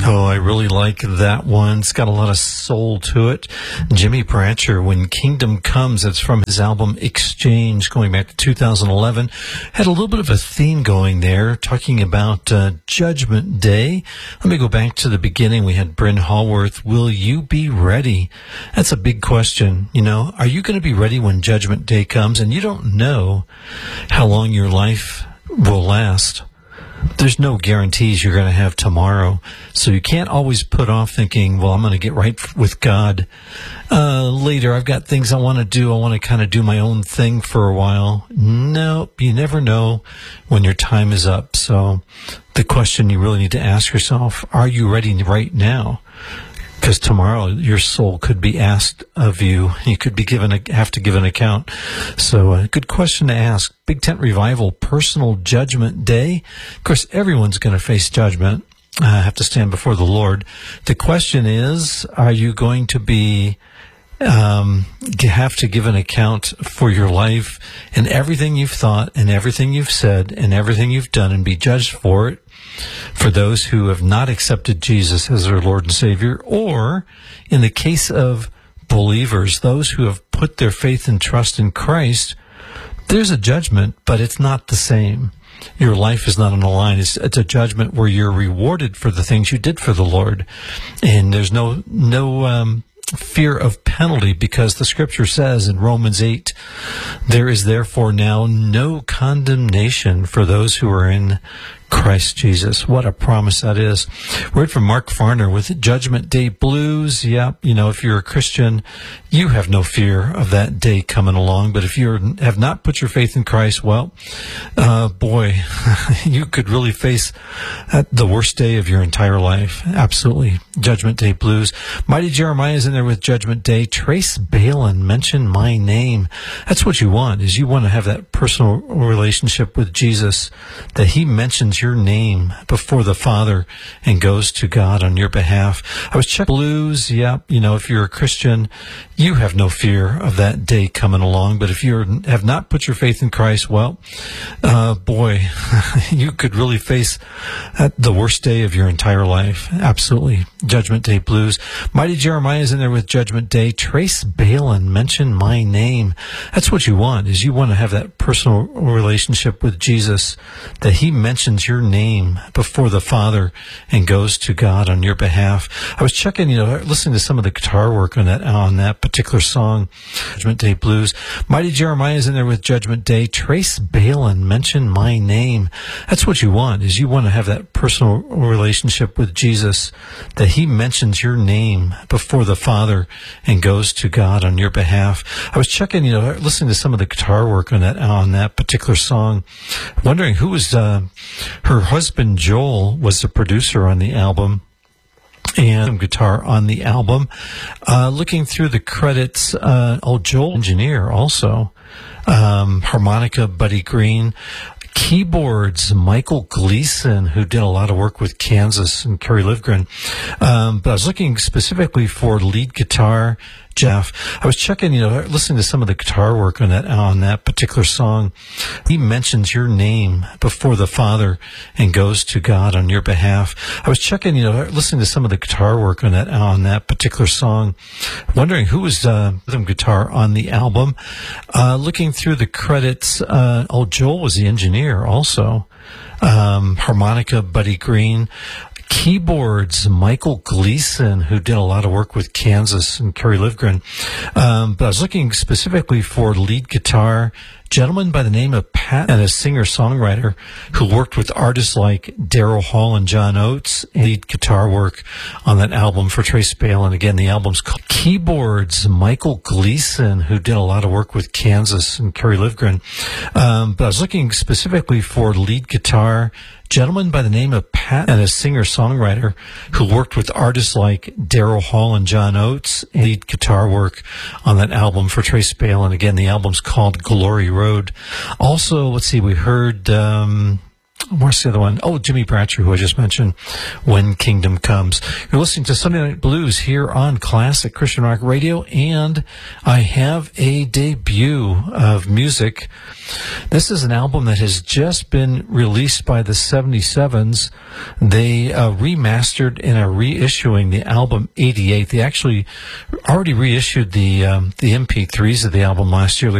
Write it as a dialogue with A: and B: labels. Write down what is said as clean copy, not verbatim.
A: Oh, I really like that one. It's got a lot of soul to it. Jimmy Brancher, When Kingdom Comes, that's from his album Exchange, going back to 2011. Had a little bit of a theme going there, talking about Judgment Day. Let me go back to the beginning. We had Bryn Hallworth, Will You Be Ready? That's a big question. You know, are you going to be ready when Judgment Day comes? And you don't know how long your life will last. There's no guarantees you're going to have tomorrow. So you can't always put off thinking, well, I'm going to get right with God later. I've got things I want to do. I want to kind of do my own thing for a while. Nope, you never know when your time is up. So the question you really need to ask yourself, are you ready right now? Because tomorrow your soul could be asked of you. You could be have to give an account. So a good question to ask. Big Tent Revival, Personal Judgment Day. Of course, everyone's going to face judgment. Have to stand before the Lord. The question is, are you going to be have to give an account for your life and everything you've thought and everything you've said and everything you've done and be judged for it? For those who have not accepted Jesus as their Lord and Savior, or in the case of believers, those who have put their faith and trust in Christ, there's a judgment, but it's not the same. Your life is not on the line. It's a judgment where you're rewarded for the things you did for the Lord. And there's no fear of penalty, because the scripture says in Romans 8, there is therefore now no condemnation for those who are in Christ Jesus. What a promise that is. Word from Mark Farner with Judgment Day Blues. Yep, you know, if you're a Christian, you have no fear of that day coming along. But if you have not put your faith in Christ, well, boy, you could really face the worst day of your entire life. Absolutely. Judgment Day Blues. Mighty Jeremiah's in there with Judgment Day. Trace Balin, Mention My Name. That's what you want, is you want to have that personal relationship with Jesus, that he mentions your name before the Father and goes to God on your behalf. I was checking blues. Yep, you know, if you're a Christian, you have no fear of that day coming along. But if you have not put your faith in Christ, well, boy, you could really face the worst day of your entire life. Absolutely. Judgment Day Blues. Mighty Jeremiah's in there with Judgment Day. Trace Balin, Mention My Name. That's what you want, is you want to have that personal relationship with Jesus, that he mentions your name before the Father and goes to God on your behalf. I was checking, listening to some of the guitar work on that particular song, Judgment Day Blues. Mighty Jeremiah's in there with Judgment Day. Trace Balin, Mention My Name. That's what you want, is you want to have that personal relationship with Jesus, that he mentions your name before the Father and goes to God on your behalf. I was checking, listening to some of the guitar work on that particular song, wondering who was her husband Joel was the producer on the album and some guitar on the album. Looking through the credits, Joel engineer also, harmonica Buddy Green, keyboards Michael Gleason, who did a lot of work with Kansas and Kerry Livgren. But I was looking specifically for lead guitar Jeff. I was checking, listening to some of the guitar work on that particular song. He mentions your name before the Father and goes to God on your behalf. I was checking, listening to some of the guitar work on that particular song, wondering who was rhythm guitar on the album. Looking through the credits, Joel was the engineer also. Harmonica Buddy Green. Keyboards Michael Gleason, who did a lot of work with Kansas and Kerry Livgren. But I was looking specifically for lead guitar, gentleman by the name of Pat, and a singer-songwriter who worked with artists like Daryl Hall and John Oates. Lead guitar work on that album for Trace Balin. Again, the album's called Keyboards Michael Gleason, who did a lot of work with Kansas and Kerry Livgren. But I was looking specifically for lead guitar, gentleman by the name of Pat, and a singer-songwriter who worked with artists like Daryl Hall and John Oates. Lead guitar work on that album for Trace Balin. Again, the album's called Glory Road. Also, let's see, we heard Where's the other one? Oh, Jimmy Pratcher, who I just mentioned, When Kingdom Comes. You're listening to Sunday Night Blues here on Classic Christian Rock Radio, and I have a debut of music. This is an album that has just been released by the 77s. They remastered and are reissuing the album 88. They actually already reissued the MP3s of the album last year.